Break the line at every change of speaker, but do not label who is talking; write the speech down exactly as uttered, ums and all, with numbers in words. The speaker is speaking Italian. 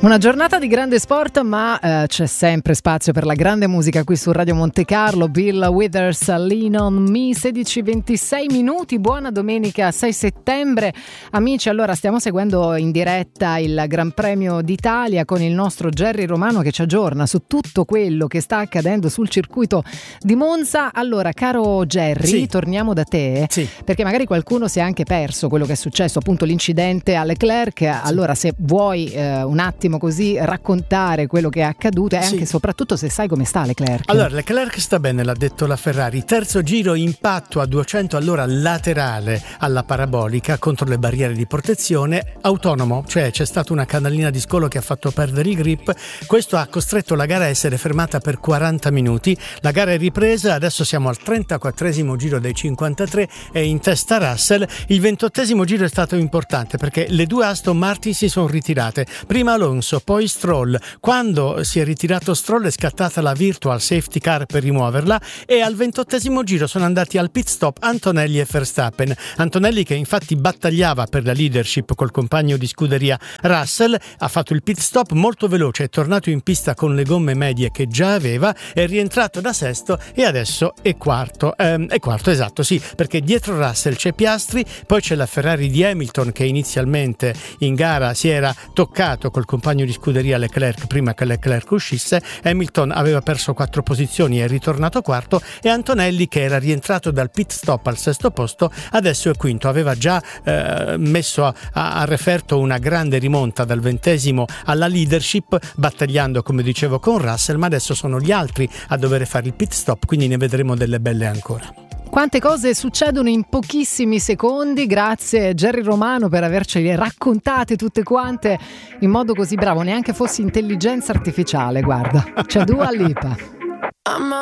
Una giornata di grande sport, ma eh, c'è sempre spazio per la grande musica qui su Radio Monte Carlo. Bill Withers, Lean on Me, sedici e ventisei minuti. Buona domenica sei settembre. Amici, allora stiamo seguendo in diretta il Gran Premio d'Italia con il nostro Gerry Romano che ci aggiorna su tutto quello che sta accadendo sul circuito di Monza. Allora, caro Gerry, sì. torniamo da te, sì. perché magari qualcuno si è anche perso quello che è successo, appunto l'incidente a Leclerc. Sì. Allora, se vuoi eh, un attimo così raccontare quello che è accaduto e sì. anche soprattutto se sai come sta Leclerc.
Allora, Leclerc sta bene, l'ha detto la Ferrari. Terzo giro, impatto a duecento all'ora laterale alla parabolica contro le barriere di protezione, autonomo, cioè c'è stata una canalina di scolo che ha fatto perdere il grip. Questo ha costretto la gara a essere fermata per quaranta minuti. La gara è ripresa, adesso siamo al trentaquattresimo giro dei cinquantatré e in testa Russell. Il ventottesimo giro è stato importante perché le due Aston Martin si sono ritirate. Prima Alonso, poi Stroll. Quando si è ritirato Stroll è scattata la virtual safety car per rimuoverla e al ventottesimo giro sono andati al pit stop Antonelli e Verstappen. Antonelli, che infatti battagliava per la leadership col compagno di scuderia Russell, ha fatto il pit stop molto veloce, è tornato in pista con le gomme medie che già aveva, è rientrato da sesto e adesso è quarto. Ehm, è quarto, esatto, sì, perché dietro Russell c'è Piastri, poi c'è la Ferrari di Hamilton che inizialmente in gara si era toccato col compagno di scuderia Leclerc prima che Leclerc uscisse. Hamilton aveva perso quattro posizioni e è ritornato quarto, e Antonelli, che era rientrato dal pit stop al sesto posto, adesso è quinto. Aveva già eh, messo a, a referto una grande rimonta dal ventesimo alla leadership, battagliando, come dicevo, con Russell, ma adesso sono gli altri a dover fare il pit stop, quindi ne vedremo delle belle ancora.
Quante cose succedono in pochissimi secondi. Grazie Gerry Romano per avercele raccontate tutte quante in modo così bravo, neanche fossi intelligenza artificiale, guarda. C'è Dua Lipa.